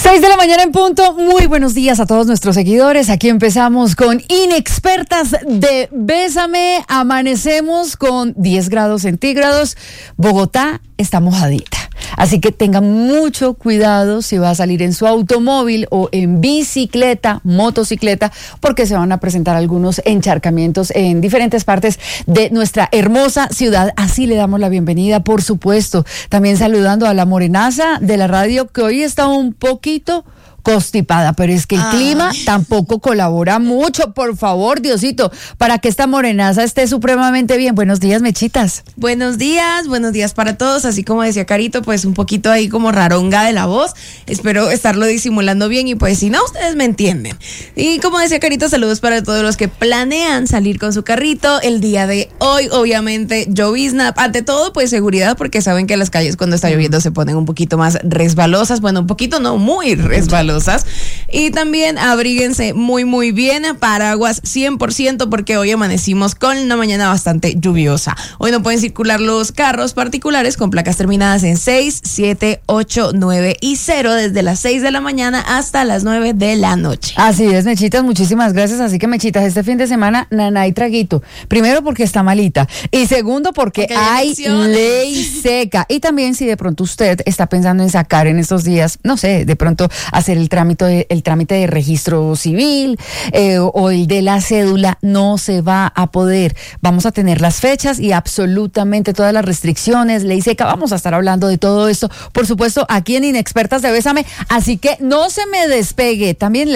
6 de la mañana en punto. Muy buenos días a todos nuestros seguidores. Aquí empezamos con Inexpertas de Bésame. Amanecemos con 10 grados centígrados. Bogotá está mojadita. Así que tengan mucho cuidado si va a salir en su automóvil o en bicicleta, motocicleta, porque se van a presentar algunos encharcamientos en diferentes partes de nuestra hermosa ciudad. Así le damos la bienvenida, por supuesto. También saludando a la morenaza de la radio, que hoy está un poquito constipada, pero es que el clima tampoco colabora mucho. Por favor, Diosito, para que esta morenaza esté supremamente bien. Buenos días, Mechitas. Buenos días para todos. Así como decía Carito, pues un poquito ahí como raronga de la voz. Espero estarlo disimulando bien y pues si no, ustedes me entienden. Y como decía Carito, saludos para todos los que planean salir con su carrito el día de hoy. Obviamente, llovizna. Ante todo, pues seguridad, porque saben que las calles cuando está lloviendo se ponen un poquito más resbalosas. Bueno, un poquito no, muy resbalosas. Y también abríguense muy bien, paraguas 100%, porque hoy amanecimos con una mañana bastante lluviosa. Hoy no pueden circular los carros particulares con placas terminadas en 6, 7, 8, 9 y 0 desde las 6 de la mañana hasta las 9 de la noche. Así es, Mechitas, muchísimas gracias. Así que, Mechitas, este fin de semana, nana y traguito. Primero porque está malita y segundo porque hay ley seca. Y también si de pronto usted está pensando en sacar en estos días, no sé, de pronto hacer el trámite de registro civil o el de la cédula, no se va a poder. Vamos a tener las fechas y absolutamente todas las restricciones, ley seca. Vamos a estar hablando de todo esto, por supuesto, aquí en Inexpertas de Bésame. Así que no se me despegue. También